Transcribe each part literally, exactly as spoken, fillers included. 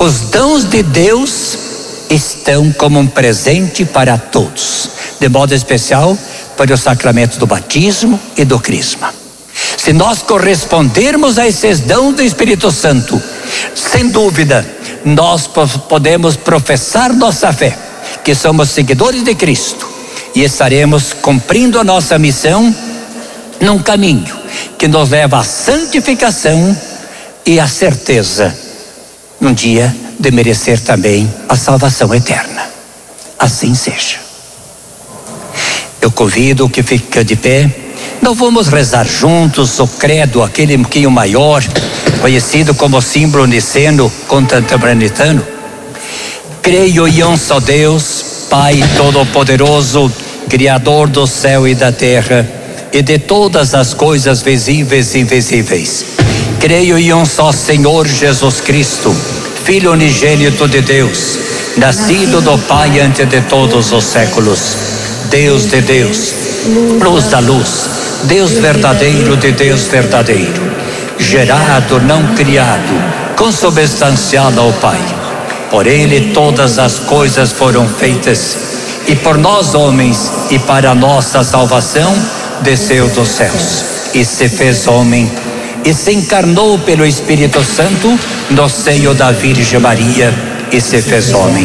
Os dons de Deus estão como um presente para todos, de modo especial para o sacramento do batismo e do crisma. Se nós correspondermos a esses dons do Espírito Santo, sem dúvida, nós podemos professar nossa fé, que somos seguidores de Cristo, e estaremos cumprindo a nossa missão num caminho que nos leva à santificação e à certeza, um dia, de merecer também a salvação eterna. Assim seja. Eu convido que fique de pé. Nós vamos rezar juntos o credo, aquele um pouquinho maior, conhecido como símbolo niceno contemporaneano. Creio em um só Deus, Pai Todo-Poderoso, Criador do céu e da terra, e de todas as coisas visíveis e invisíveis. Creio em um só Senhor Jesus Cristo, Filho unigênito de Deus, nascido do Pai antes de todos os séculos, Deus de Deus, luz da luz, Deus verdadeiro de Deus verdadeiro, gerado, não criado, consubstancial ao Pai. Por Ele todas as coisas foram feitas, e por nós homens e para a nossa salvação desceu dos céus e se fez homem e se encarnou pelo Espírito Santo no seio da Virgem Maria e se fez homem.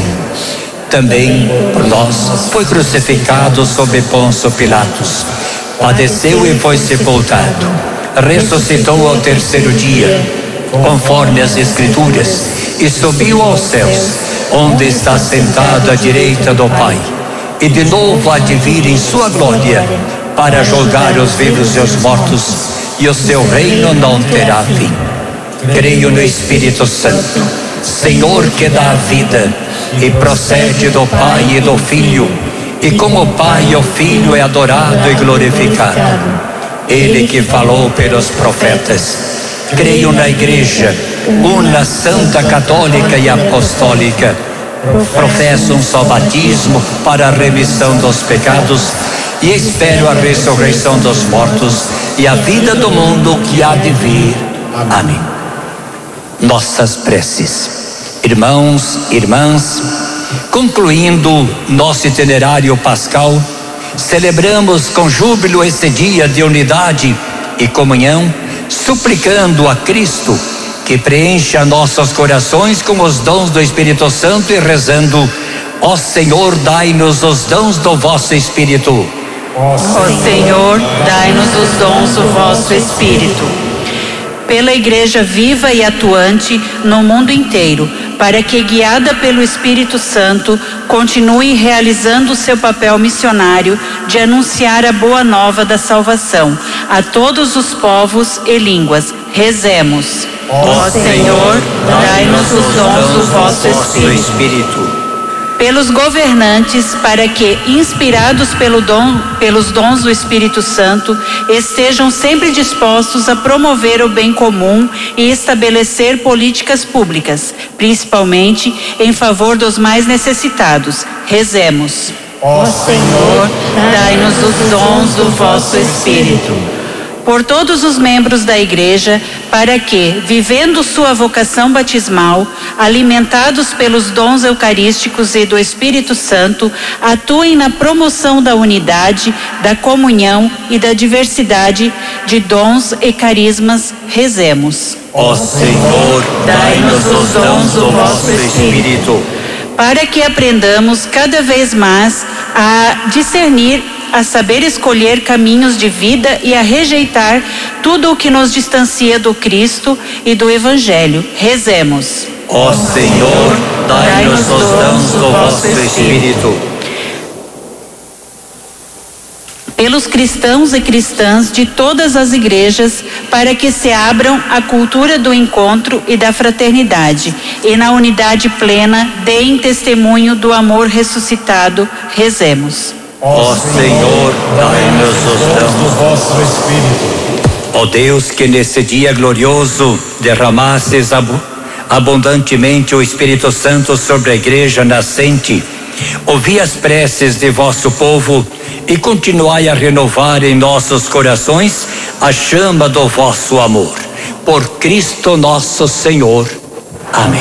Também por nós foi crucificado sob Pôncio Pilatos, padeceu e foi sepultado, ressuscitou ao terceiro dia, conforme as Escrituras, e subiu aos céus, onde está sentado à direita do Pai, e de novo há de vir em sua glória para julgar os vivos e os mortos, e o seu reino não terá fim. Creio no Espírito Santo, Senhor que dá a vida e procede do Pai e do Filho, e como o Pai e o Filho é adorado e glorificado. Ele que falou pelos profetas. Creio na Igreja, una, santa, católica e apostólica. Professo um só batismo para a remissão dos pecados e espero a ressurreição dos mortos e a vida do mundo que há de vir. Amém. Nossas preces. Irmãos, irmãs, concluindo nosso itinerário pascal, celebramos com júbilo esse dia de unidade e comunhão, suplicando a Cristo que preencha nossos corações com os dons do Espírito Santo e rezando: ó Senhor, dai-nos os dons do vosso Espírito. Ó Senhor, dai-nos os dons do vosso Espírito. Pela Igreja viva e atuante no mundo inteiro, para que, guiada pelo Espírito Santo, continue realizando o seu papel missionário de anunciar a boa nova da salvação a todos os povos e línguas. Rezemos. Ó Senhor, dai-nos os dons do vosso Espírito. Pelos governantes, para que, inspirados pelo dom, pelos dons do Espírito Santo, estejam sempre dispostos a promover o bem comum e estabelecer políticas públicas, principalmente em favor dos mais necessitados. Rezemos. Ó Senhor, dai-nos os dons do vosso Espírito. Por todos os membros da Igreja, para que, vivendo sua vocação batismal, alimentados pelos dons eucarísticos e do Espírito Santo, atuem na promoção da unidade, da comunhão e da diversidade de dons e carismas. Rezemos. Ó Senhor, dai-nos os dons do vosso Espírito. Para que aprendamos cada vez mais a discernir, a saber escolher caminhos de vida e a rejeitar tudo o que nos distancia do Cristo e do Evangelho. Rezemos. Ó Senhor, dai-nos os dons do vosso Espírito. Pelos cristãos e cristãs de todas as igrejas, para que se abram à cultura do encontro e da fraternidade, e na unidade plena deem testemunho do amor ressuscitado. Rezemos. Ó Senhor, dai-nos os dons do vosso Espírito. Ó Deus, que nesse dia glorioso derramasses abundantemente o Espírito Santo sobre a Igreja nascente, ouvi as preces de vosso povo e continuai a renovar em nossos corações a chama do vosso amor. Por Cristo nosso Senhor. Amém.